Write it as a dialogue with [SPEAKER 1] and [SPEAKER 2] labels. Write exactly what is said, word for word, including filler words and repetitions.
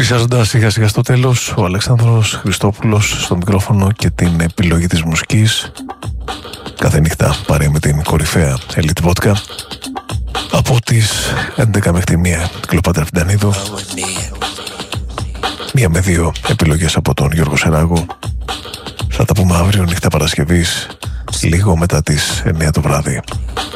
[SPEAKER 1] Πλησιάζοντας σιγά σιγά στο τέλος, ο Αλέξανδρος Χριστόπουλος στο μικρόφωνο και την επιλογή της μουσικής. Κάθε νύχτα παρέα με την κορυφαία Elite Vodka. Από τις έντεκα μέχρι τη μία Κλεοπάτρα Φιντανίδου. Μία με δύο επιλογές από τον Γιώργο Σεράγο. Θα τα πούμε αύριο νύχτα Παρασκευής, λίγο μετά τις εννιά το βράδυ.